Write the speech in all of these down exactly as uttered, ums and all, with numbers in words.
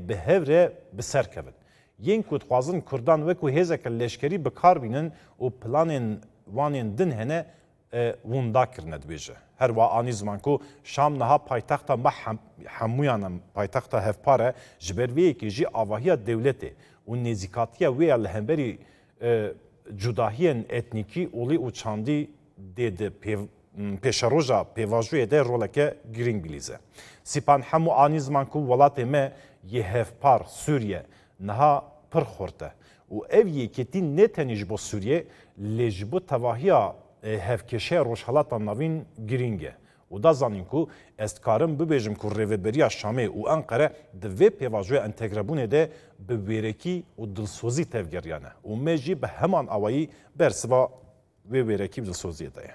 بهوره بسرکبن. ین کود خوازن کردان وکو هزک لشکری بکار بینن و پلانین وانین دن هنه وندا کرند بیجه. هر وا آنی زمان کو شام نها پایتخت ما همویانم پایتخت هفپاره جبرویه که جی آواهی دولته و نزیکاتیه وی لهمبری جداهین اتنیکی اولی و چاندی دیده پیشروجا پیواجوی ده رولکه گرینگ بلیزه. سیپان همو آنی زمان کو ولات ما یه هفپار سوریه نها پر خورده و اف یکیتی نتنیج با سوریه لجبو تواهیا هفکشه روشحالاتا نوین گرینگه و دا زانین کو استکارم ببیجم که ریوبریا شامه و انقره دوی پیواجوی انتگربونه ده به ویرکی و دلسوزی تفگریانه و میجی به همان آوایی برسوا وی ویرکی و دلسوزی ده.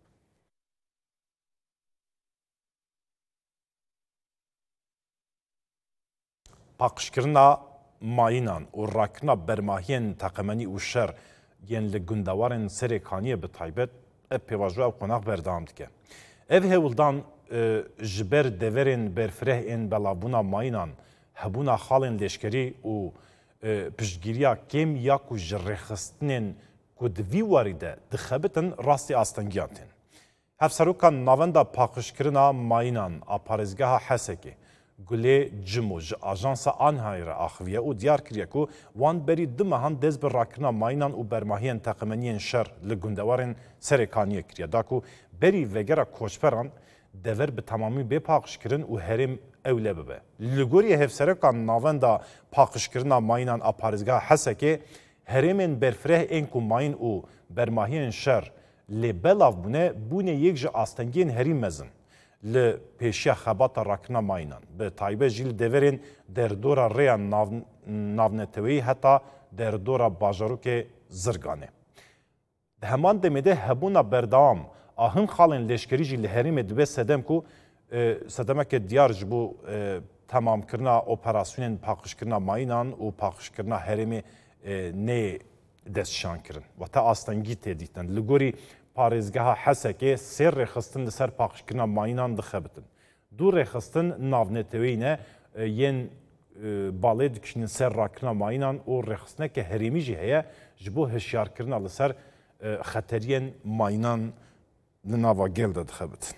پاقشکرنا ماینان و راکنا برماهین تقمنی و شر ین لگندوارن سریکانیه به تایبت اب پیواجو او قناق بردام دکه. اف هولدان جبر دورین برفره این بلابونا ماینان هبونا خالن لشکری و پشتگیریا کم یا کو جرخستنین کو دوی واریده دخبتن راستی آستنگیانتین. هفسروکان ناوندا پاقشکرنا ماینان آپارزگاه حسکی گله جموج آژانس آنهایر آخویه و دیار کریه کو وان بری دمهان دز بر راکنا ماینان و برماهین تقمنین شر لگندوارن سرکانیه کریه داکو بری وگرا کوچپران دور به تمامی به پاقش کرن و هرم اوله ببه. لگوری هفسرکان ناوندا پاقش کرنا ماینان آپارزگاه حسه که هرمین برفره این کو ماین و برماهین شر لبلاف بونه بونه یک جا آستنگین هریم مزن. ل پیشیا خبات راکنا ماینان به تایبه جیل دورین در دورا ریان ناونتوی حتی در دورا باجاروک زرگانه. همان دمیده هبونا بردام آهن خالن لشکری جیل هریم دوی سدم کو سدمه که دیار جبو تمام کرنا اپراسیون پاکش کرنا ماینان و پاکش کرنا هریم نه دستشان کرن و تا آستنگی تدیتن لگوری پارێزگەها حەسەکێ سێ ڕێخستن لەسەر پاقشکردنا ماینان دخەبتن. دوو ڕێخستن ناونێتەوەینە یەن باڵێ دکشنن سەر ڕاکردنا ماینان و ڕێخستنەکە هەرێمیژی هەیە ji بۆ هەشیارکردنا لەسەر خەتەریەن ماینان li nava gel de dixebitin.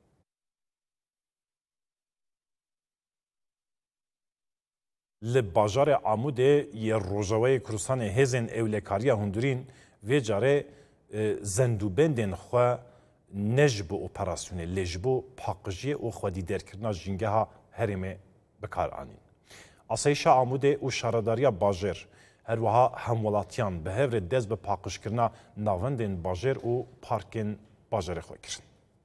Li bajarê Amûdê yê Rojavayê Kurdistanê hêzên ewlekariya hundirîn vê carê زندوبندên xwe ne ji bo operasyonê lê ji bo paqijiyê û xwedîderkirina jîngeha herêmê bikar anîn. Asayişa Amûdê û şaredariya bajêr her wiha hemwelatiyan bi hevrê dest bi paqijkirina navendên bajêr û parkên bajarê xwe kirin.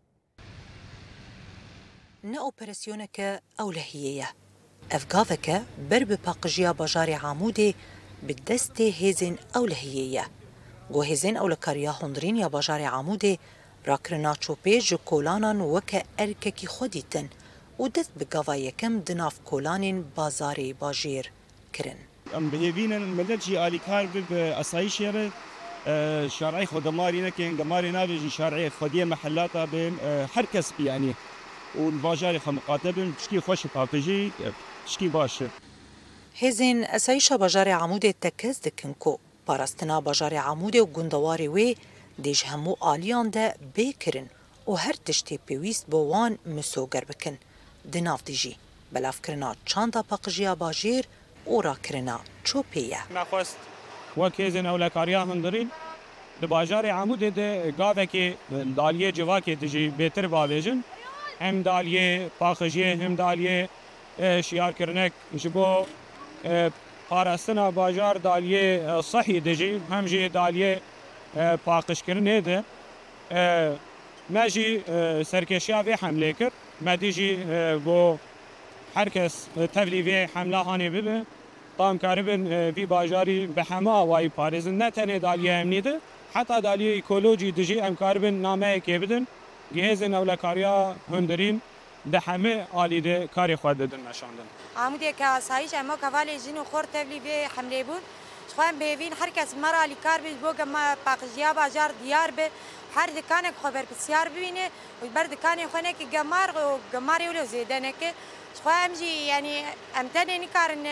Ne operasyoneke ewlehiyê ye. Ev gaveke ber bi paqijiya bajarê Amûdê bi destê hêzên ewlehiyê ye. گوهزین اولکاریا هندرین یا باجار عمودی راکرنا چوپی جو کولانان وکه ارککی خودیتن و دست بگاوا یکم دناف کولانین بازاری باجیر کرن. ام بهیوینن مدت جی آلیکار به اسایش یاره شارعی خودماری نکن گماری نبیجی شارعی خودی محلاتا به هر کس بیانی و باجار خمقاتبن تشکی خوش پاپجی تشکی باشه. هزین اسایش باجار عمودی تکز دکن کو پاراستنا باجار عمودی و گندواری وی دیج همو آلیان ده بیکرن و هر تشتی پیویست با وان مسوگر بکن. دناف دیجی بلاف کرنا چاندا پاقجیا باجیر و را کرنا چوپیه. نخواست وکیزن اولکاریا هندرین ده باجار عمودی ده گاوه که دالیه جواکه دیجی بهتر باویجن هم دالیه پاقجیه هم دالیه شیار کرنک جبو پاراستنا باجار دالیه صحی دجی هم جی دالیه پاقش کرنه ده ما جی سرکشیا وی حمله کرد ما دیجی بو هر کس تفلی وی حمله هانی ببه طام کاربن وی باجاری به همه آوائی پارزن نه تنه دالیه هم نیده حتی دالیه ایکولوژی دجی هم کاربن نامه که بدن گهزن اولکاریا هندرین ده همه آلیده کاری خود دادن نشاندن. عمودی که آسایش اما کوالی جن و خور تبلی به حمله بود. شخوان بیوین هر کس مرا علی کار بید بو گم پاقجیا بازار دیار به هر دکان خبر بسیار ببینه و بر دکان خونه که گمار و گماری ولو زیدنه که شخوان جی یعنی امتنه نکارن